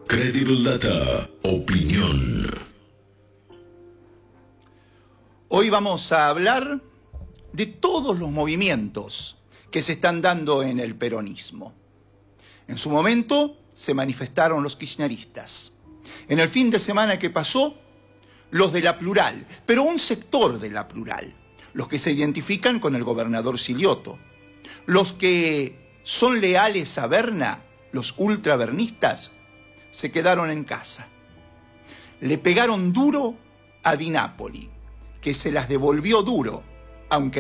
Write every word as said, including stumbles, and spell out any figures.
Credible Data, opinión. Hoy vamos a hablar de todos los movimientos que se están dando en el peronismo. En su momento se manifestaron los kirchneristas. En el fin de semana que pasó, los de la Plural, pero un sector de la Plural, los que se identifican con el gobernador Silioto, los que son leales a Berna, los ultrabernistas, se quedaron en casa. Le pegaron duro a Di Napoli, que se las devolvió duro, aunque